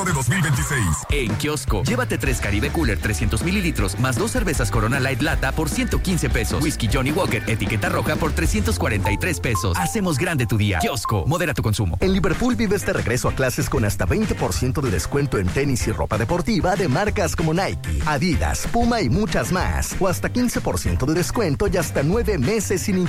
agosto de 2026. En Kiosco, llévate 3 Caribe Cooler 300 mililitros más 2 cervezas Corona Light Lata por 115 pesos. Whisky Johnny Walker etiqueta roja por 343 pesos. Hacemos grande tu día. Kiosco, modera tu consumo. En Liverpool vives de regreso a clases con hasta 20% de descuento en tenis y ropa deportiva de marcas como Nike, Adidas, Puma y muchas más. O hasta 15% de descuento y hasta 9 meses sin